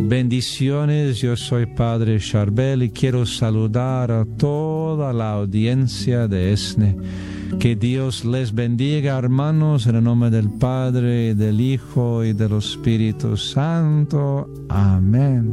Bendiciones, yo soy Padre Charbel y quiero saludar a toda la audiencia de ESNE. Que Dios les bendiga, hermanos, en el nombre del Padre, del Hijo y del Espíritu Santo. Amén.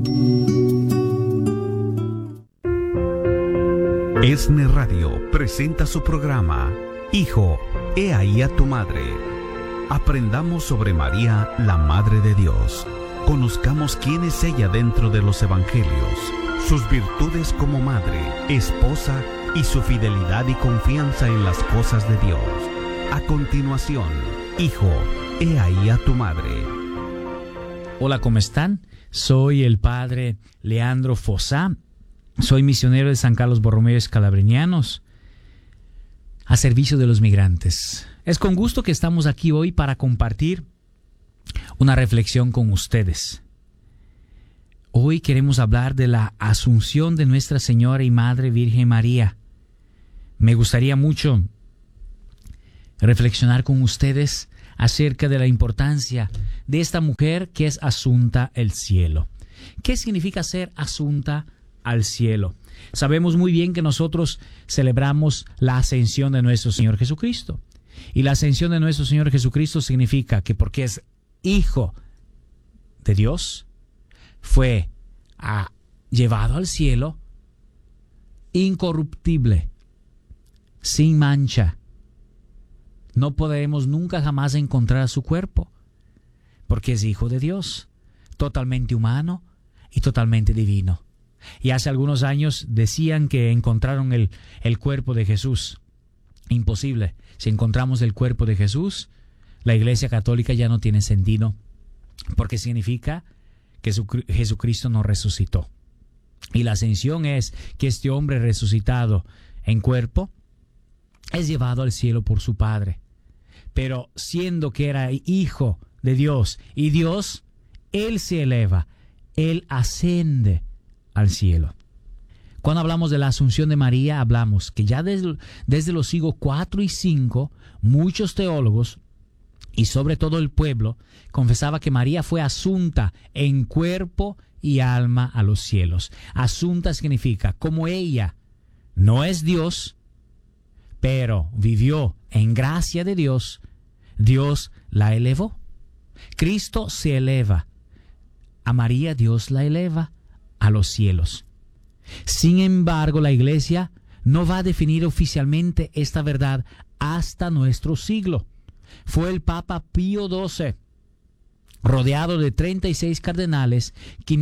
ESNE Radio presenta su programa Hijo, he ahí a tu madre. Aprendamos sobre María, la Madre de Dios. Conozcamos quién es ella dentro de los evangelios, sus virtudes como madre, esposa y su fidelidad y confianza en las cosas de Dios. A continuación, Hijo, he ahí a tu madre. Hola, ¿cómo están? Soy el Padre Leandro Fossá. Soy misionero de San Carlos Borromeo Escalabrinianos, a servicio de los migrantes. Es con gusto que estamos aquí hoy para compartir una reflexión con ustedes. Hoy queremos hablar de la Asunción de Nuestra Señora y Madre Virgen María. Me gustaría mucho reflexionar con ustedes acerca de la importancia de esta mujer que es asunta al cielo. ¿Qué significa ser asunta al cielo? Sabemos muy bien que nosotros celebramos la ascensión de nuestro Señor Jesucristo. Y la ascensión de nuestro Señor Jesucristo significa que porque es Hijo de Dios, fue llevado al cielo incorruptible, sin mancha. No podremos nunca jamás encontrar su cuerpo, porque es Hijo de Dios, totalmente humano y totalmente divino. Y hace algunos años decían que encontraron el cuerpo de Jesús. Imposible. Si encontramos el cuerpo de Jesús, la Iglesia Católica ya no tiene sentido, porque significa que Jesucristo no resucitó. Y la ascensión es que este hombre resucitado en cuerpo es llevado al cielo por su Padre. Pero siendo que era Hijo de Dios y Dios, Él se eleva, Él asciende al cielo. Cuando hablamos de la Asunción de María, hablamos que ya desde los siglos 4 y 5, muchos teólogos y sobre todo el pueblo confesaba que María fue asunta en cuerpo y alma a los cielos. Asunta significa como ella no es Dios, pero vivió en gracia de Dios, Dios la elevó. Cristo se eleva. A María Dios la eleva a los cielos. Sin embargo, la Iglesia no va a definir oficialmente esta verdad hasta nuestro siglo. Fue el Papa Pío XII, rodeado de 36 cardenales,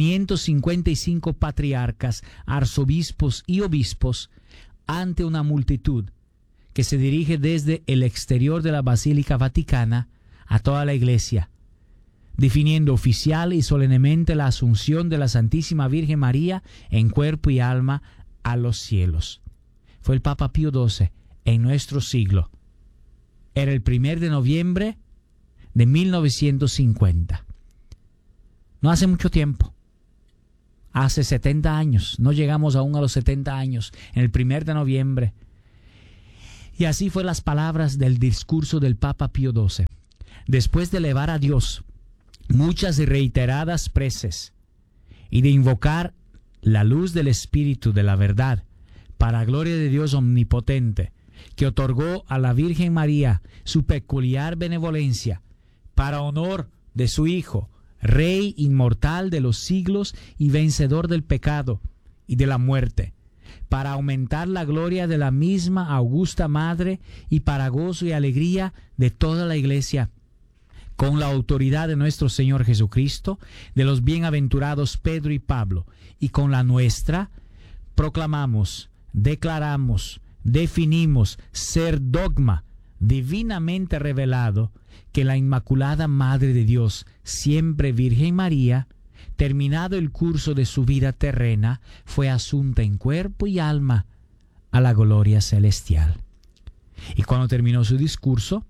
555 patriarcas, arzobispos y obispos, ante una multitud que se dirige desde el exterior de la Basílica Vaticana a toda la Iglesia, definiendo oficial y solemnemente la asunción de la Santísima Virgen María en cuerpo y alma a los cielos. Fue el Papa Pío XII en nuestro siglo. Era el 1 de noviembre de 1950. No hace mucho tiempo. Hace 70 años. No llegamos aún a los 70 años. En el 1 de noviembre. Y así fue las palabras del discurso del Papa Pío XII. Después de elevar a Dios muchas y reiteradas preces y de invocar la luz del Espíritu de la verdad para gloria de Dios omnipotente, que otorgó a la Virgen María su peculiar benevolencia para honor de su Hijo, Rey inmortal de los siglos y vencedor del pecado y de la muerte, para aumentar la gloria de la misma augusta Madre y para gozo y alegría de toda la Iglesia, con la autoridad de nuestro Señor Jesucristo, de los bienaventurados Pedro y Pablo, y con la nuestra, proclamamos, declaramos, definimos ser dogma divinamente revelado que la Inmaculada Madre de Dios, siempre Virgen María, terminado el curso de su vida terrena, fue asunta en cuerpo y alma a la gloria celestial. Y cuando terminó su discurso,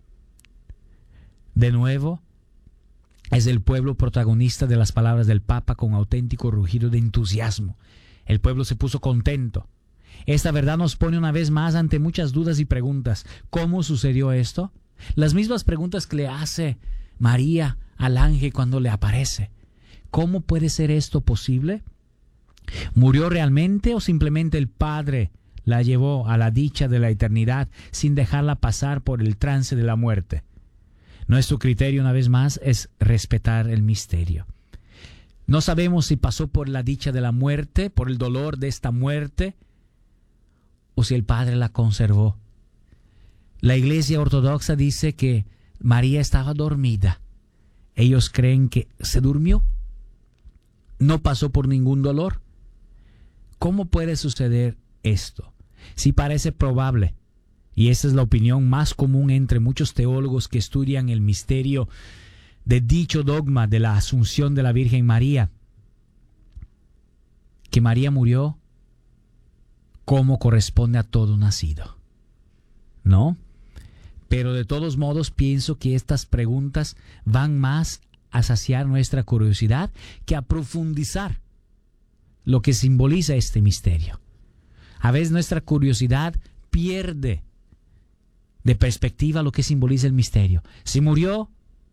de nuevo, es el pueblo protagonista de las palabras del Papa con auténtico rugido de entusiasmo. El pueblo se puso contento. Esta verdad nos pone una vez más ante muchas dudas y preguntas. ¿Cómo sucedió esto? Las mismas preguntas que le hace María al ángel cuando le aparece. ¿Cómo puede ser esto posible? ¿Murió realmente o simplemente el Padre la llevó a la dicha de la eternidad sin dejarla pasar por el trance de la muerte? Nuestro criterio, una vez más, es respetar el misterio. No sabemos si pasó por la dicha de la muerte, por el dolor de esta muerte, o si el Padre la conservó. La Iglesia Ortodoxa dice que María estaba dormida. Ellos creen que se durmió. No pasó por ningún dolor. ¿Cómo puede suceder esto? Sí parece probable, y esa es la opinión más común entre muchos teólogos que estudian el misterio de dicho dogma de la Asunción de la Virgen María, que María murió como corresponde a todo nacido, ¿no? Pero de todos modos pienso que estas preguntas van más a saciar nuestra curiosidad que a profundizar lo que simboliza este misterio. A veces nuestra curiosidad pierde de perspectiva lo que simboliza el misterio. Si murió,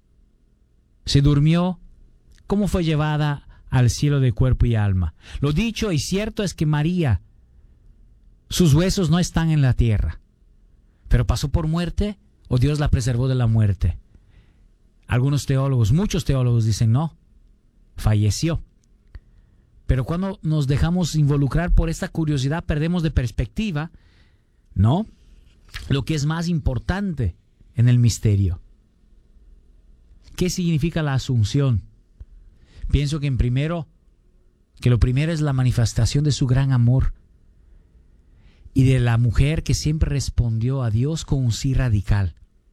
se durmió, ¿cómo fue llevada al cielo de cuerpo y alma? Lo dicho y cierto es que María, sus huesos no están en la tierra, pero pasó por muerte o Dios la preservó de la muerte. Algunos teólogos, muchos teólogos dicen no, falleció. Pero cuando nos dejamos involucrar por esta curiosidad, perdemos de perspectiva, ¿no?, lo que es más importante en el misterio. ¿Qué significa la Asunción? Pienso que lo primero es la manifestación de su gran amor y de la mujer que siempre respondió a Dios con un sí radical.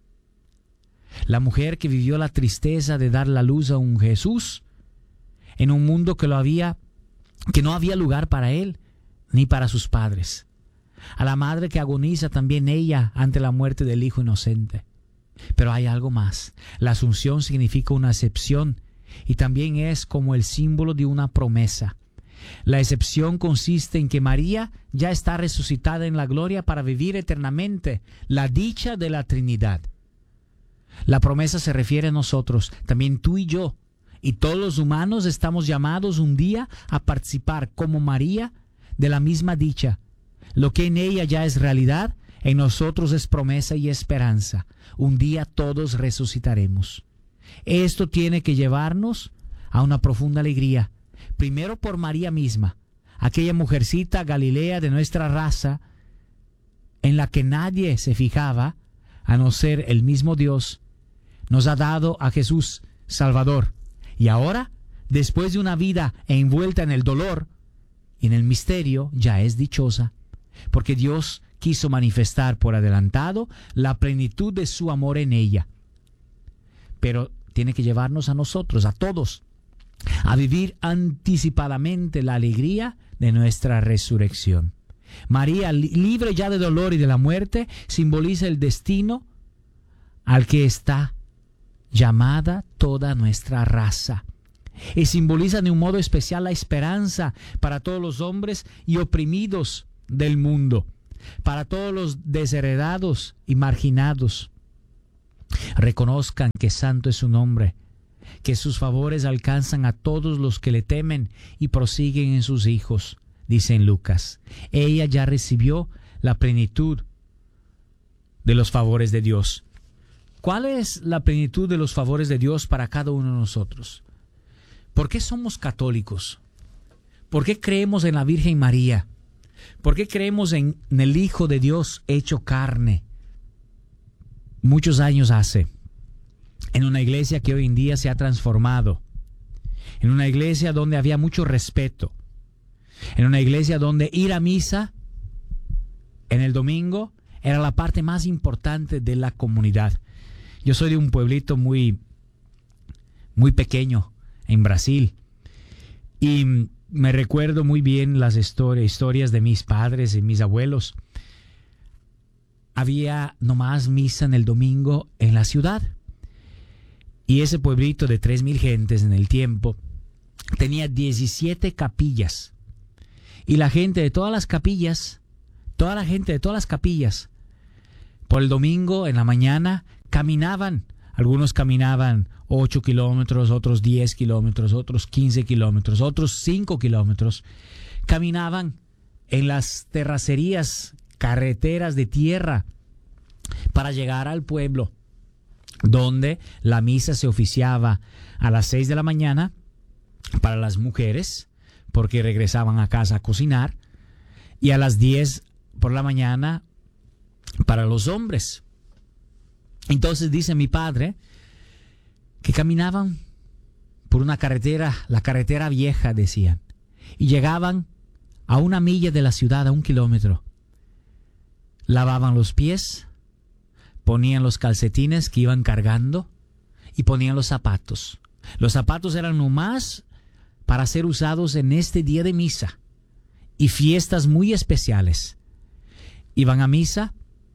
La mujer que vivió la tristeza de dar la luz a un Jesús en un mundo que no había lugar para él ni para sus padres. A la madre que agoniza también ella ante la muerte del hijo inocente. Pero hay algo más. La Asunción significa una excepción y también es como el símbolo de una promesa. La excepción consiste en que María ya está resucitada en la gloria para vivir eternamente la dicha de la Trinidad. La promesa se refiere a nosotros, también tú y yo, y todos los humanos estamos llamados un día a participar como María de la misma dicha. Lo que en ella ya es realidad, en nosotros es promesa y esperanza. Un día todos resucitaremos. Esto tiene que llevarnos a una profunda alegría. Primero por María misma, aquella mujercita Galilea de nuestra raza, en la que nadie se fijaba, a no ser el mismo Dios, nos ha dado a Jesús Salvador. Y ahora, después de una vida envuelta en el dolor y en el misterio, ya es dichosa, porque Dios quiso manifestar por adelantado la plenitud de su amor en ella. Pero tiene que llevarnos a nosotros, a todos, a vivir anticipadamente la alegría de nuestra resurrección. María, libre ya de dolor y de la muerte, simboliza el destino al que está llamada toda nuestra raza. Y simboliza de un modo especial la esperanza para todos los hombres y oprimidos del mundo, para todos los desheredados y marginados. Reconozcan que santo es su nombre, que sus favores alcanzan a todos los que le temen y prosiguen en sus hijos, dice en Lucas. Ella ya recibió la plenitud de los favores de Dios. ¿Cuál es la plenitud de los favores de Dios para cada uno de nosotros? ¿Por qué somos católicos? ¿Por qué creemos en la Virgen María? ¿Por qué creemos en el Hijo de Dios hecho carne? Muchos años hace, en una iglesia que hoy en día se ha transformado, en una iglesia donde había mucho respeto, en una iglesia donde ir a misa en el domingo era la parte más importante de la comunidad. Yo soy de un pueblito muy pequeño en Brasil y me recuerdo muy bien las historias de mis padres y mis abuelos. Había nomás misa en el domingo en la ciudad y ese pueblito de 3,000 gentes en el tiempo tenía 17 capillas y la gente de todas las capillas, por el domingo en la mañana caminaban Algunos caminaban 8 kilómetros, otros 10 kilómetros, otros 15 kilómetros, otros 5 kilómetros. Caminaban en las terracerías, carreteras de tierra, para llegar al pueblo, donde la misa se oficiaba a las 6 de la mañana para las mujeres, porque regresaban a casa a cocinar, y a las 10 por la mañana para los hombres. Entonces dice mi padre que caminaban por una carretera, la carretera vieja, decían, y llegaban a 1 milla de la ciudad, a 1 kilómetro. Lavaban los pies, ponían los calcetines que iban cargando y ponían los zapatos. Los zapatos eran nomás para ser usados en este día de misa y fiestas muy especiales. Iban a misa,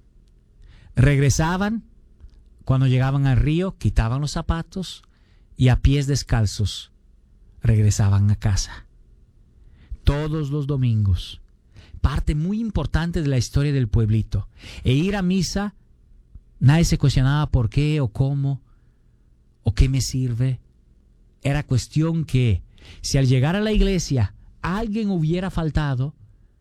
regresaban, cuando llegaban al río, quitaban los zapatos y a pies descalzos regresaban a casa. Todos los domingos. Parte muy importante de la historia del pueblito. E ir a misa, nadie se cuestionaba por qué o cómo o qué me sirve. Era cuestión que si al llegar a la iglesia alguien hubiera faltado,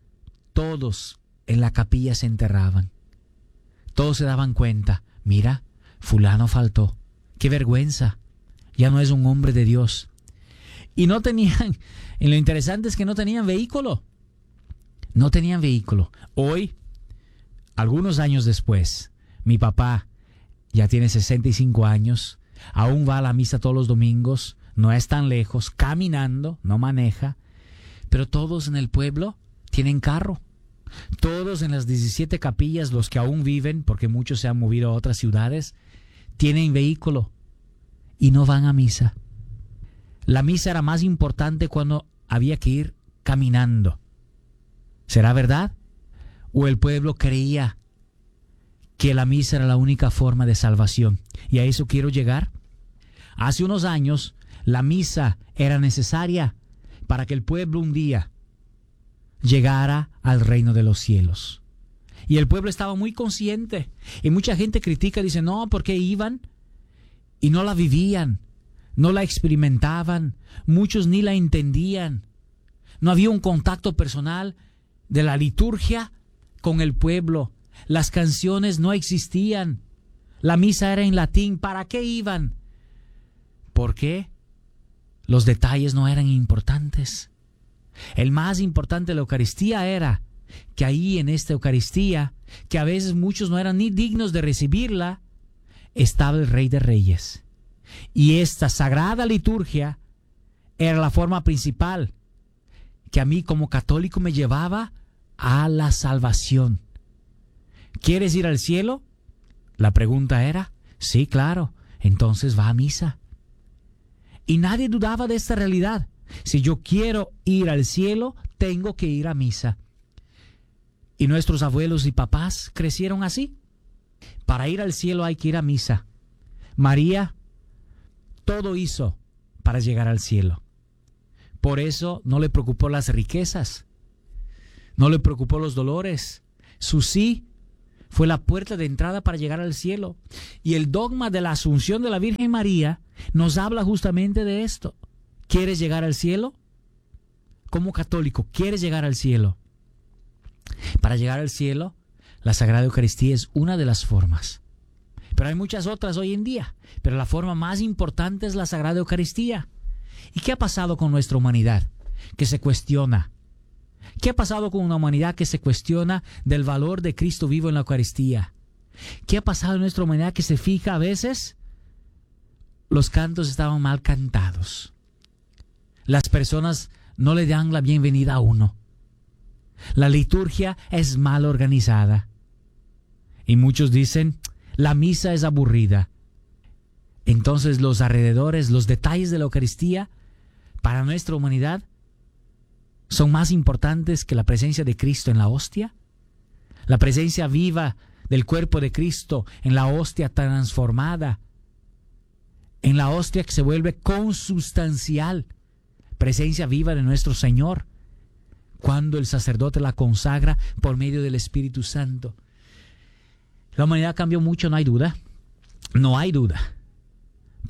todos en la capilla se enterraban. Todos se daban cuenta, mira, fulano faltó, qué vergüenza, ya no es un hombre de Dios. Y no tenían, y lo interesante es que no tenían vehículo. No tenían vehículo. Hoy, algunos años después, mi papá ya tiene 65 años, aún va a la misa todos los domingos, no es tan lejos, caminando, no maneja, pero todos en el pueblo tienen carro. Todos en las 17 capillas, los que aún viven, porque muchos se han movido a otras ciudades, tienen vehículo y no van a misa. La misa era más importante cuando había que ir caminando. ¿Será verdad? ¿O el pueblo creía que la misa era la única forma de salvación? Y a eso quiero llegar. Hace unos años, la misa era necesaria para que el pueblo un día llegara al reino de los cielos. Y el pueblo estaba muy consciente. Y mucha gente critica, dice, no, ¿por qué iban? Y no la vivían, no la experimentaban, muchos ni la entendían. No había un contacto personal de la liturgia con el pueblo. Las canciones no existían. La misa era en latín. ¿Para qué iban? ¿Por qué? Los detalles no eran importantes. El más importante de la Eucaristía era que ahí en esta Eucaristía, que a veces muchos no eran ni dignos de recibirla, estaba el Rey de Reyes. Y esta sagrada liturgia era la forma principal que a mí como católico me llevaba a la salvación. ¿Quieres ir al cielo? La pregunta era, sí, claro, entonces va a misa. Y nadie dudaba de esta realidad. Si yo quiero ir al cielo, tengo que ir a misa. Y nuestros abuelos y papás crecieron así. Para ir al cielo hay que ir a misa. María todo hizo para llegar al cielo. Por eso no le preocupó las riquezas, no le preocupó los dolores. Su sí fue la puerta de entrada para llegar al cielo. Y el dogma de la Asunción de la Virgen María nos habla justamente de esto. ¿Quieres llegar al cielo? Como católico, ¿quieres llegar al cielo? Para llegar al cielo, la Sagrada Eucaristía es una de las formas. Pero hay muchas otras hoy en día. Pero la forma más importante es la Sagrada Eucaristía. ¿Y qué ha pasado con nuestra humanidad? Que se cuestiona. ¿Qué ha pasado con una humanidad que se cuestiona del valor de Cristo vivo en la Eucaristía? ¿Qué ha pasado en nuestra humanidad que se fija a veces? Los cantos estaban mal cantados. Las personas no le dan la bienvenida a uno. La liturgia es mal organizada. Y muchos dicen, la misa es aburrida. Entonces los alrededores, los detalles de la Eucaristía, para nuestra humanidad, son más importantes que la presencia de Cristo en la hostia. La presencia viva del cuerpo de Cristo en la hostia transformada. En la hostia que se vuelve consubstancial. Presencia viva de nuestro Señor. Cuando el sacerdote la consagra por medio del Espíritu Santo. La humanidad cambió mucho, no hay duda. No hay duda.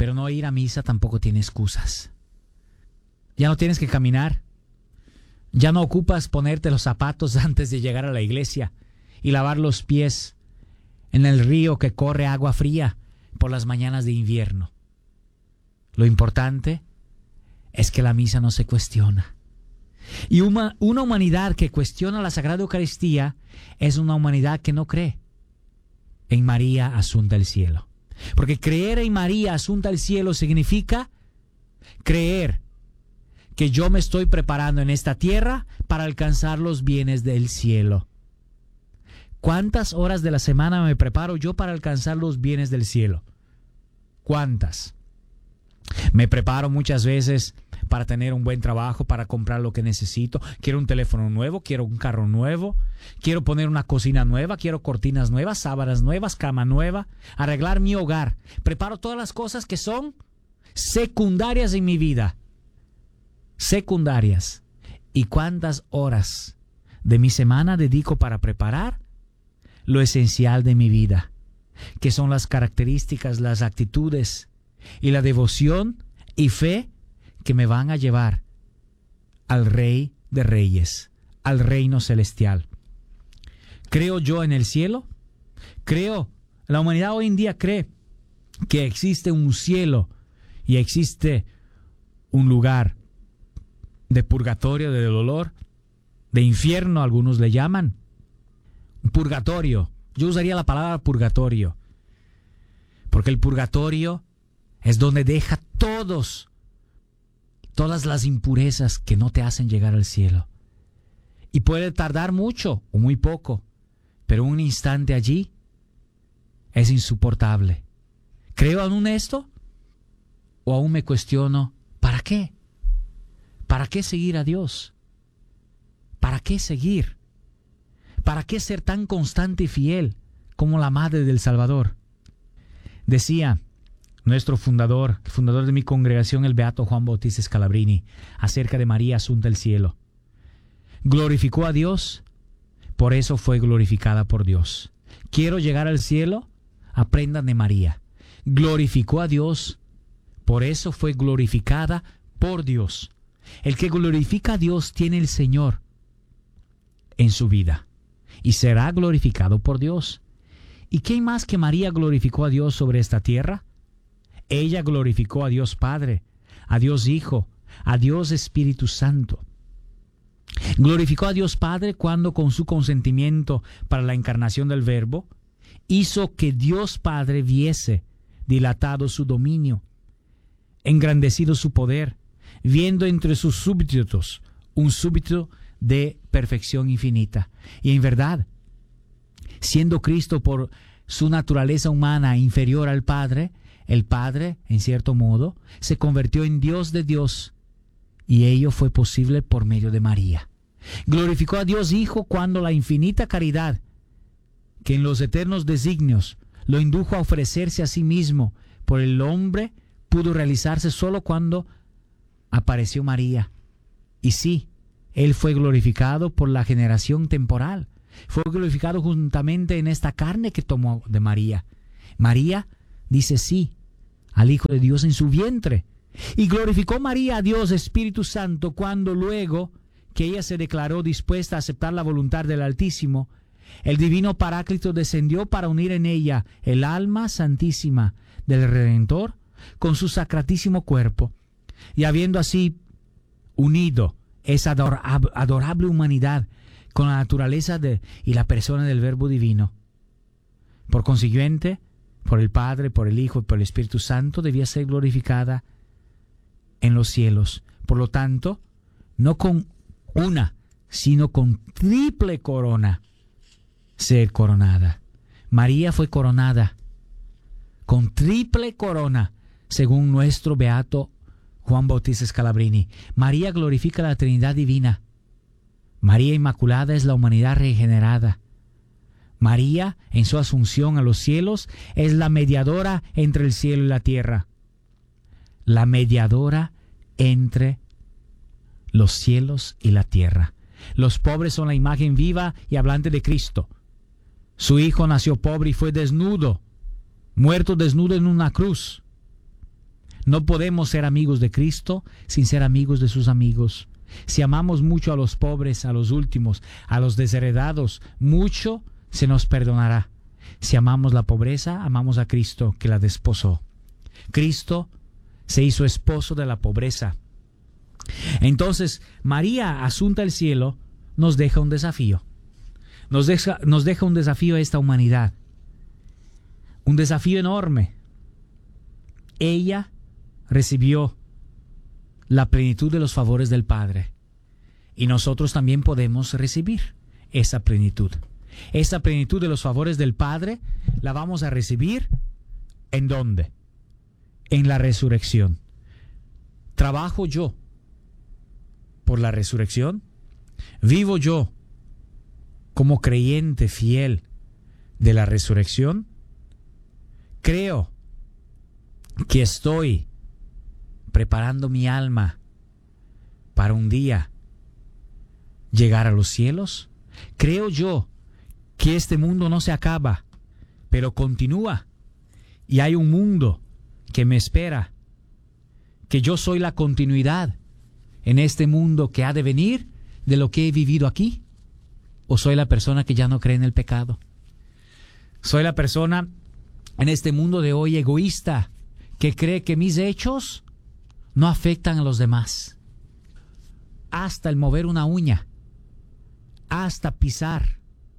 Pero no ir a misa tampoco tiene excusas. Ya no tienes que caminar. Ya no ocupas ponerte los zapatos antes de llegar a la iglesia y lavar los pies en el río que corre agua fría por las mañanas de invierno. Lo importante es que la misa no se cuestiona. Y una humanidad que cuestiona la Sagrada Eucaristía es una humanidad que no cree en María asunta al cielo. Porque creer en María asunta al cielo significa creer que yo me estoy preparando en esta tierra para alcanzar los bienes del cielo. ¿Cuántas horas de la semana me preparo yo para alcanzar los bienes del cielo? ¿Cuántas? Me preparo muchas veces para tener un buen trabajo, para comprar lo que necesito. Quiero un teléfono nuevo, quiero un carro nuevo, quiero poner una cocina nueva, quiero cortinas nuevas, sábanas nuevas, cama nueva, arreglar mi hogar. Preparo todas las cosas que son secundarias en mi vida. Secundarias. ¿Y cuántas horas de mi semana dedico para preparar lo esencial de mi vida? Que son las características, las actitudes y la devoción y fe que me van a llevar al Rey de Reyes, al reino celestial. ¿Creo yo en el cielo? La humanidad hoy en día cree que existe un cielo y existe un lugar de purgatorio, de dolor, de infierno, algunos le llaman. Un purgatorio. Yo usaría la palabra purgatorio, porque el purgatorio es donde deja todas las impurezas que no te hacen llegar al cielo. Y puede tardar mucho o muy poco, pero un instante allí es insoportable. ¿Creo aún esto? ¿O aún me cuestiono, ¿para qué? ¿Para qué seguir a Dios? ¿Para qué seguir? ¿Para qué ser tan constante y fiel como la Madre del Salvador? Decía nuestro fundador, el fundador de mi congregación, el beato Juan Bautista Scalabrini, acerca de María asunta al cielo. Glorificó a Dios, por eso fue glorificada por Dios. Quiero llegar al cielo, aprendan de María. Glorificó a Dios, por eso fue glorificada por Dios. El que glorifica a Dios tiene el Señor en su vida y será glorificado por Dios. ¿Y quién más que María glorificó a Dios sobre esta tierra? Ella glorificó a Dios Padre, a Dios Hijo, a Dios Espíritu Santo. Glorificó a Dios Padre cuando, con su consentimiento para la encarnación del Verbo, hizo que Dios Padre viese dilatado su dominio, engrandecido su poder, viendo entre sus súbditos un súbdito de perfección infinita. Y en verdad, siendo Cristo por su naturaleza humana inferior al Padre, el Padre, en cierto modo, se convirtió en Dios de Dios, y ello fue posible por medio de María. Glorificó a Dios Hijo cuando la infinita caridad, que en los eternos designios lo indujo a ofrecerse a sí mismo por el hombre, pudo realizarse solo cuando apareció María. Y sí, Él fue glorificado por la generación temporal. Fue glorificado juntamente en esta carne que tomó de María. María dice sí al Hijo de Dios en su vientre. Y glorificó María a Dios Espíritu Santo cuando, luego que ella se declaró dispuesta a aceptar la voluntad del Altísimo, el divino Paráclito descendió para unir en ella el alma santísima del Redentor con su sacratísimo cuerpo. Y habiendo así unido esa adorable humanidad con la naturaleza y la persona del Verbo Divino, por consiguiente, por el Padre, por el Hijo y por el Espíritu Santo, debía ser glorificada en los cielos. Por lo tanto, no con una, sino con triple corona, ser coronada. María fue coronada con triple corona, según nuestro beato Juan Bautista Scalabrini. María glorifica la Trinidad Divina. María Inmaculada es la humanidad regenerada. María, en su asunción a los cielos, es la mediadora entre el cielo y la tierra. La mediadora entre los cielos y la tierra. Los pobres son la imagen viva y hablante de Cristo. Su Hijo nació pobre y fue desnudo, muerto desnudo en una cruz. No podemos ser amigos de Cristo sin ser amigos de sus amigos. Si amamos mucho a los pobres, a los últimos, a los desheredados, mucho se nos perdonará. Si amamos la pobreza, amamos a Cristo que la desposó. Cristo se hizo esposo de la pobreza. Entonces, María, asunta al cielo, nos deja un desafío. Nos deja un desafío a esta humanidad. Un desafío enorme. Ella recibió la plenitud de los favores del Padre. Y nosotros también podemos recibir esa plenitud. Esa plenitud de los favores del Padre la vamos a recibir ¿en dónde? En la resurrección. ¿Trabajo yo por la resurrección? ¿Vivo yo como creyente fiel de la resurrección? Creo que estoy preparando mi alma para un día llegar a los cielos. Creo yo que este mundo no se acaba, pero continúa, y hay un mundo que me espera, que yo soy la continuidad en este mundo que ha de venir de lo que he vivido aquí. ¿O soy la persona que ya no cree en el pecado? ¿Soy la persona en este mundo de hoy egoísta que cree que mis hechos no afectan a los demás? Hasta el mover una uña, hasta pisar,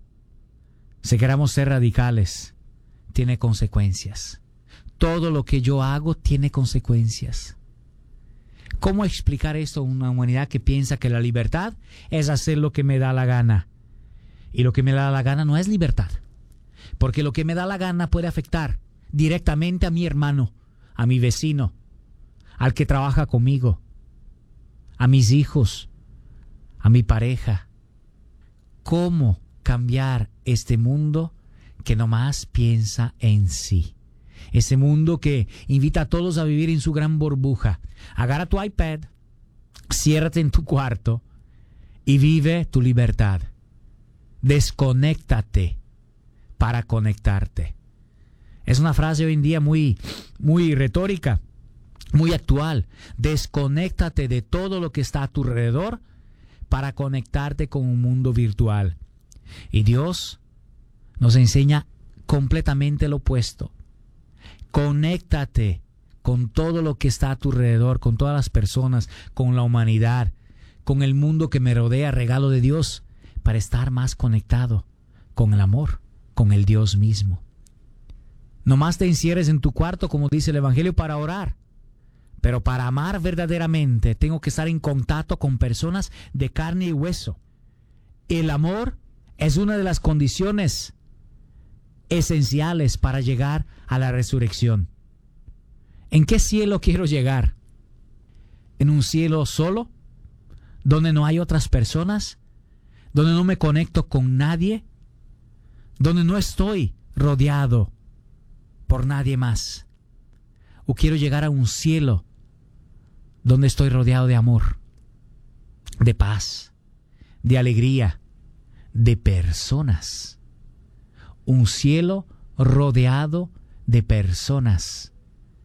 si queramos ser radicales, tiene consecuencias. Todo lo que yo hago tiene consecuencias. ¿Cómo explicar esto a una humanidad que piensa que la libertad es hacer lo que me da la gana? Y lo que me da la gana no es libertad. Porque lo que me da la gana puede afectar directamente a mi hermano, a mi vecino, al que trabaja conmigo, a mis hijos, a mi pareja. ¿Cómo cambiar este mundo que nomás piensa en sí? Ese mundo que invita a todos a vivir en su gran burbuja. Agarra tu iPad, ciérrate en tu cuarto y vive tu libertad. Desconéctate para conectarte. Es una frase hoy en día muy retórica, muy actual. Desconéctate de todo lo que está a tu alrededor para conectarte con un mundo virtual. Y Dios nos enseña completamente lo opuesto. Conéctate con todo lo que está a tu alrededor, con todas las personas, con la humanidad, con el mundo que me rodea, regalo de Dios, para estar más conectado con el amor, con el Dios mismo. Nomás te encierres en tu cuarto, como dice el Evangelio, para orar. Pero para amar verdaderamente tengo que estar en contacto con personas de carne y hueso. El amor es una de las condiciones esenciales para llegar a la resurrección. ¿En qué cielo quiero llegar? ¿En un cielo solo? ¿Donde no hay otras personas? ¿Donde no me conecto con nadie? ¿Donde no estoy rodeado por nadie más? ¿O quiero llegar a un cielo donde estoy rodeado de amor, de paz, de alegría, de personas? Un cielo rodeado de personas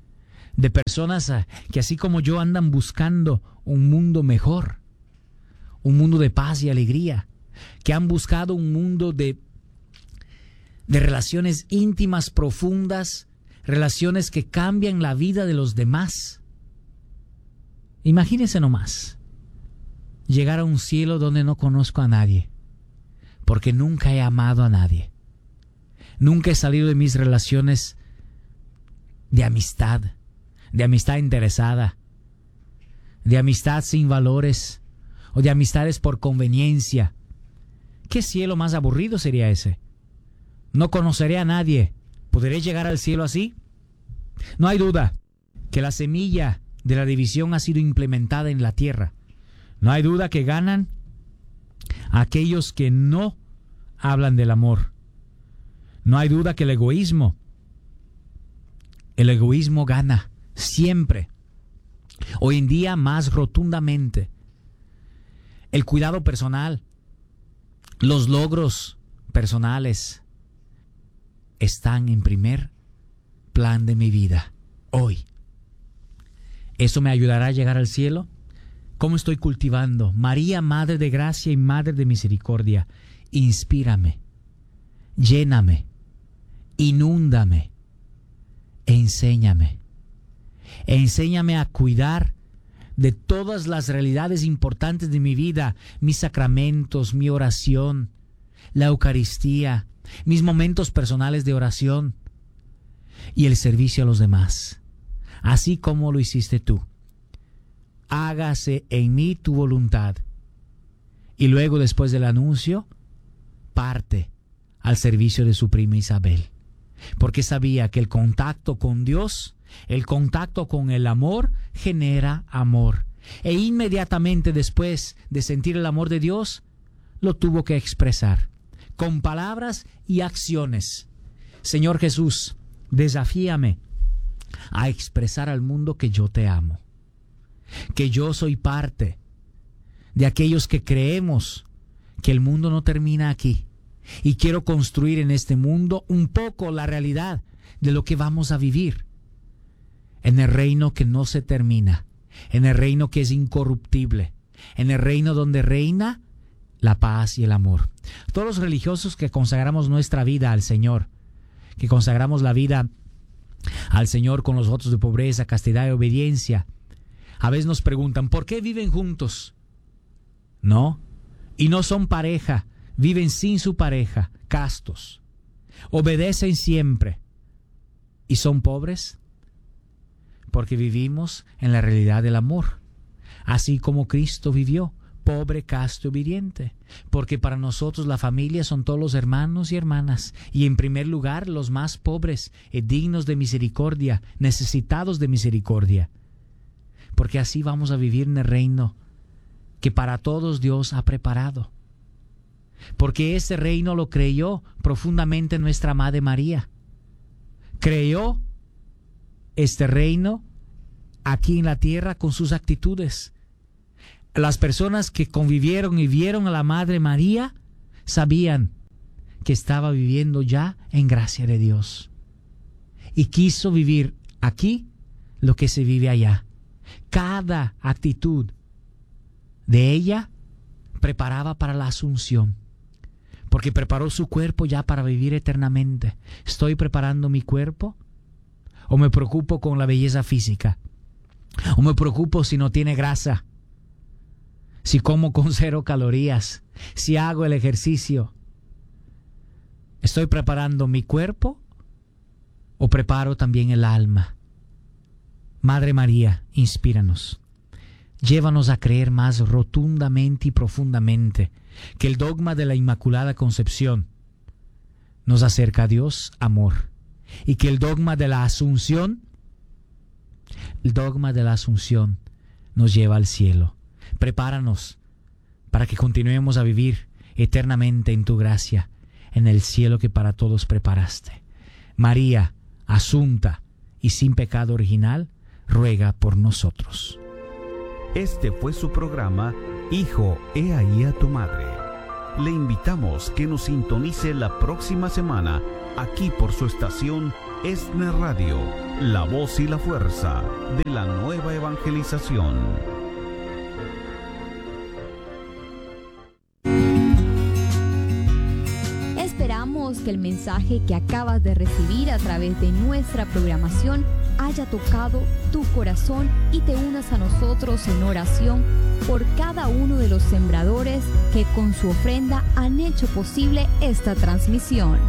que así como yo andan buscando un mundo mejor, un mundo de paz y alegría, que han buscado un mundo de relaciones íntimas, profundas, relaciones que cambian la vida de los demás. Imagínense nomás, llegar a un cielo donde no conozco a nadie, porque nunca he amado a nadie. Nunca he salido de mis relaciones de amistad interesada, de amistad sin valores o de amistades por conveniencia. ¿Qué cielo más aburrido sería ese? No conoceré a nadie. ¿Podré llegar al cielo así? No hay duda que la semilla de la división ha sido implementada en la tierra. No hay duda que ganan aquellos que no hablan del amor. No hay duda que el egoísmo gana siempre. Hoy en día más rotundamente. El cuidado personal, los logros personales están en primer plan de mi vida hoy. ¿Eso me ayudará a llegar al cielo? ¿Cómo estoy cultivando? María, Madre de Gracia y Madre de Misericordia, inspírame, lléname, inúndame, enséñame. Enséñame a cuidar de todas las realidades importantes de mi vida, mis sacramentos, mi oración, la Eucaristía, mis momentos personales de oración y el servicio a los demás, así como lo hiciste tú. Hágase en mí tu voluntad. Y luego, después del anuncio, parte al servicio de su prima Isabel, porque sabía que el contacto con Dios, el contacto con el amor, genera amor. E inmediatamente después de sentir el amor de Dios, lo tuvo que expresar con palabras y acciones. Señor Jesús, desafíame a expresar al mundo que yo te amo, que yo soy parte de aquellos que creemos que el mundo no termina aquí, y quiero construir en este mundo un poco la realidad de lo que vamos a vivir en el reino que no se termina, en el reino que es incorruptible, en el reino donde reina la paz y el amor. Todos los religiosos que consagramos nuestra vida al Señor, que consagramos la vida al Señor con los votos de pobreza, castidad y obediencia, a veces nos preguntan, ¿por qué viven juntos? No, y no son pareja, viven sin su pareja, castos, obedecen siempre y son pobres, porque vivimos en la realidad del amor, así como Cristo vivió, pobre, casto y obediente, porque para nosotros la familia son todos los hermanos y hermanas, y en primer lugar los más pobres, dignos de misericordia, necesitados de misericordia, porque así vamos a vivir en el reino que para todos Dios ha preparado, porque ese reino lo creyó profundamente nuestra Madre María. Creyó este reino aquí en la tierra con sus actitudes. Las personas que convivieron y vieron a la Madre María sabían que estaba viviendo ya en gracia de Dios, y quiso vivir aquí lo que se vive allá. Cada actitud de ella preparaba para la asunción, porque preparó su cuerpo ya para vivir eternamente. ¿Estoy preparando mi cuerpo? ¿O me preocupo con la belleza física? ¿O me preocupo si no tiene grasa? Si como con 0 calorías, si hago el ejercicio. ¿Estoy preparando mi cuerpo o preparo también el alma? Madre María, inspíranos. Llévanos a creer más rotundamente y profundamente que el dogma de la Inmaculada Concepción nos acerca a Dios, amor, y que el dogma de la Asunción nos lleva al cielo. Prepáranos para que continuemos a vivir eternamente en tu gracia, en el cielo que para todos preparaste. María, asunta y sin pecado original, ruega por nosotros. Este fue su programa Hijo, he ahí a tu madre. Le invitamos que nos sintonice la próxima semana aquí por su estación ESNE Radio, la voz y la fuerza de la nueva evangelización. Esperamos que el mensaje que acabas de recibir a través de nuestra programación haya tocado tu corazón y te unas a nosotros en oración por cada uno de los sembradores que con su ofrenda han hecho posible esta transmisión.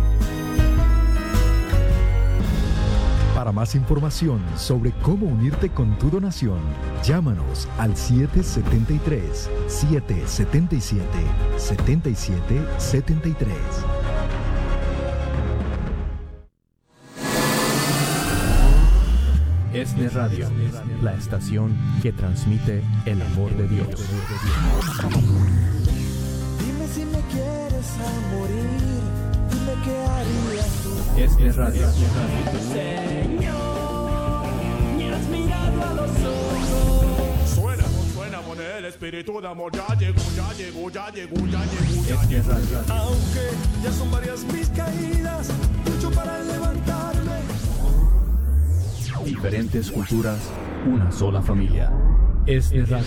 Para más información sobre cómo unirte con tu donación, llámanos al 777-777-7773. ESNE Radio, la estación que transmite el amor de Dios. Dime si me quieres a morir, dime qué harías tú. ESNE Radio. Señor, me has mirado a los ojos. Suena, el espíritu de amor ya llegó. ESNE Radio. Aunque ya son varias mis caídas, lucho para levantarme. Diferentes culturas, una sola familia. ESNE Radio.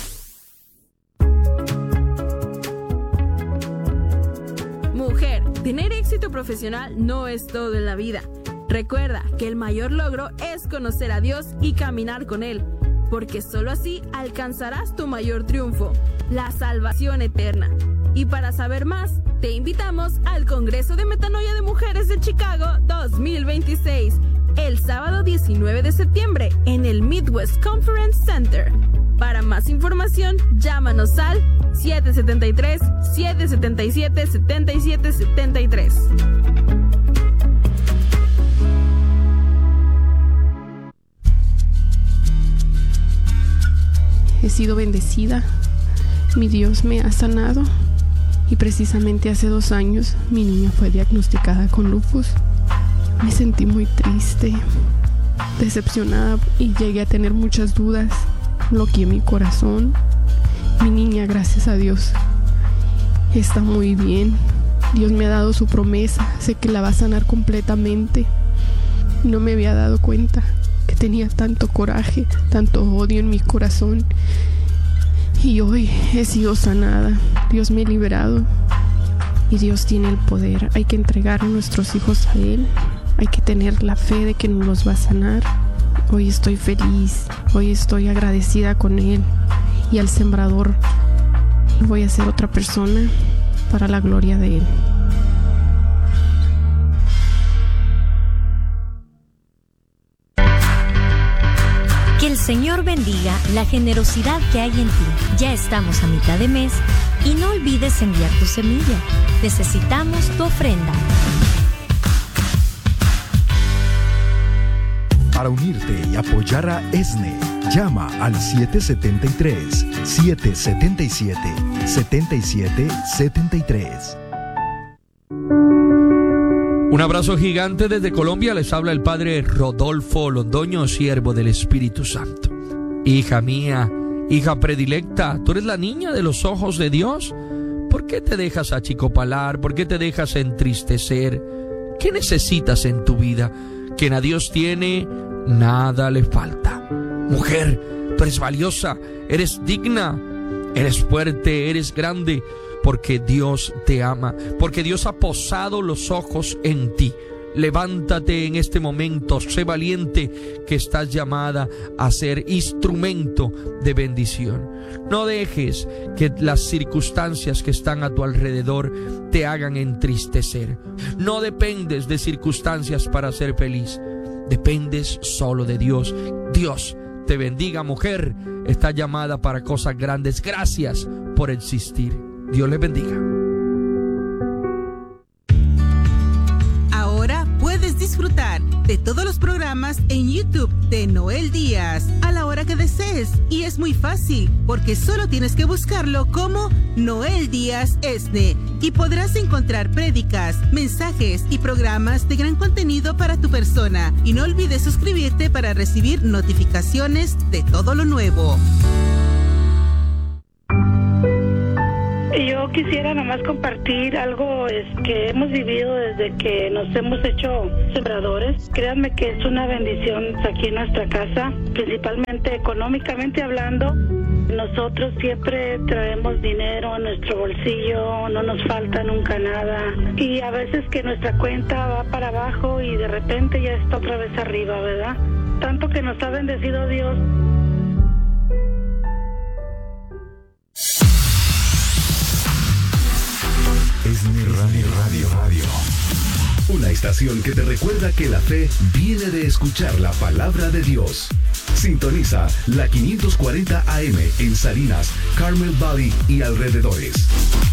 Mujer, tener éxito profesional no es todo en la vida. Recuerda que el mayor logro es conocer a Dios y caminar con Él, porque solo así alcanzarás tu mayor triunfo, la salvación eterna. Y para saber más, te invitamos al Congreso de Metanoia de Mujeres de Chicago 2026, el sábado 19 de septiembre en el Midwest Conference Center. Para más información, llámanos al 773-777-7773. He sido bendecida, mi Dios me ha sanado y precisamente hace 2 años mi niña fue diagnosticada con lupus. Me sentí muy triste, decepcionada y llegué a tener muchas dudas. Bloqueé mi corazón. Mi niña, gracias a Dios, está muy bien. Dios me ha dado su promesa, sé que la va a sanar completamente. No me había dado cuenta que tenía tanto coraje, tanto odio en mi corazón. Y hoy he sido sanada. Dios me ha liberado. Y Dios tiene el poder. Hay que entregar a nuestros hijos a Él. Hay que tener la fe de que nos los va a sanar. Hoy estoy feliz. Hoy estoy agradecida con Él. Y al sembrador voy a ser otra persona para la gloria de Él. Que el Señor bendiga la generosidad que hay en ti. Ya estamos a mitad de mes y no olvides enviar tu semilla. Necesitamos tu ofrenda. Para unirte y apoyar a ESNE, llama al 773-777-7773. Un abrazo gigante desde Colombia. Les habla el padre Rodolfo Londoño, siervo del Espíritu Santo. Hija mía, hija predilecta, tú eres la niña de los ojos de Dios. ¿Por qué te dejas achicopalar? ¿Por qué te dejas entristecer? ¿Qué necesitas en tu vida? Quien a Dios tiene, nada le falta. Mujer, tú eres valiosa, eres digna, eres fuerte, eres grande. Porque Dios te ama, porque Dios ha posado los ojos en ti. Levántate en este momento, sé valiente, que estás llamada a ser instrumento de bendición. No dejes que las circunstancias que están a tu alrededor te hagan entristecer. No dependes de circunstancias para ser feliz, dependes solo de Dios. Dios te bendiga, mujer, está llamada para cosas grandes. Gracias por existir. Dios les bendiga. Ahora puedes disfrutar de todos los programas en YouTube de Noel Díaz a la hora que desees. Y es muy fácil, porque solo tienes que buscarlo como Noel Díaz ESNE y podrás encontrar prédicas, mensajes y programas de gran contenido para tu persona. Y no olvides suscribirte para recibir notificaciones de todo lo nuevo. Yo quisiera nomás compartir algo que hemos vivido desde que nos hemos hecho sembradores. Créanme que es una bendición aquí en nuestra casa, principalmente económicamente hablando. Nosotros siempre traemos dinero en nuestro bolsillo, no nos falta nunca nada. Y a veces que nuestra cuenta va para abajo y de repente ya está otra vez arriba, ¿verdad? Tanto que nos ha bendecido Dios. ESNE Radio. Una estación que te recuerda que la fe viene de escuchar la palabra de Dios. Sintoniza la 540 AM en Salinas, Carmel Valley y alrededores.